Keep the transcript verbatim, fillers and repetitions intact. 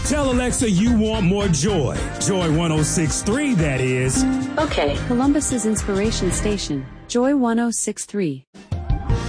Tell Alexa you want more joy. Joy ten sixty-three, that is. Okay. Columbus's inspiration station, Joy ten sixty-three.